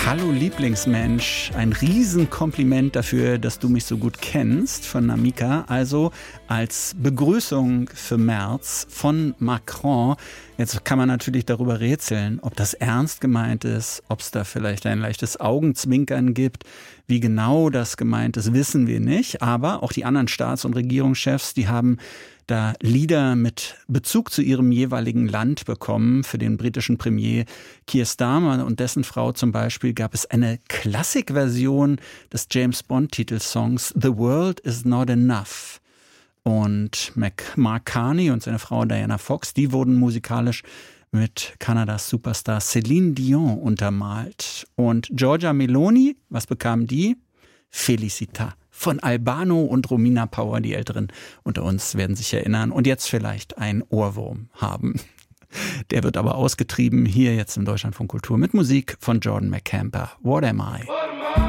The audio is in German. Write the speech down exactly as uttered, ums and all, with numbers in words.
Hallo Lieblingsmensch, ein Riesenkompliment dafür, dass du mich so gut kennst von Namika. Also als Begrüßung für März von Macron. Jetzt kann man natürlich darüber rätseln, ob das ernst gemeint ist, ob es da vielleicht ein leichtes Augenzwinkern gibt. Wie genau das gemeint ist, wissen wir nicht. Aber auch die anderen Staats- und Regierungschefs, die haben da Lieder mit Bezug zu ihrem jeweiligen Land bekommen. Für den britischen Premier Keir Starmer und dessen Frau zum Beispiel gab es eine Klassikversion des James-Bond-Titelsongs The World is Not Enough. Und Mark Carney und seine Frau Diana Fox, die wurden musikalisch mit Kanadas Superstar Celine Dion untermalt. Und Giorgia Meloni, was bekam die? Felicita von Albano und Romina Power, die Älteren unter uns werden sich erinnern und jetzt vielleicht einen Ohrwurm haben. Der wird aber ausgetrieben hier jetzt im Deutschlandfunk Kultur mit Musik von Jordan McCamper. What Am I?